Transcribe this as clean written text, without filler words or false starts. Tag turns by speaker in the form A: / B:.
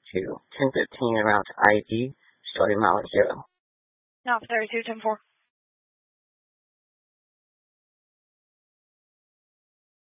A: to 1015 en route to IEP, starting mileage 0.
B: Alpha 32, 10-4.